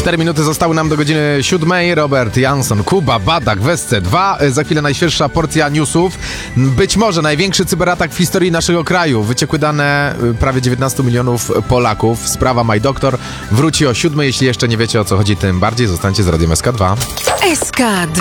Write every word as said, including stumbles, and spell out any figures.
Cztery minuty zostały nam do godziny siódmej. Robert Jansson, Kuba, Badak, Wesce dwa. Za chwilę najświeższa porcja newsów. Być może największy cyberatak w historii naszego kraju. Wyciekły dane prawie dziewiętnastu milionów Polaków. Sprawa My Doctor wróci o siódmej. Jeśli jeszcze nie wiecie, o co chodzi, tym bardziej zostańcie z Radiem S K dwa. S K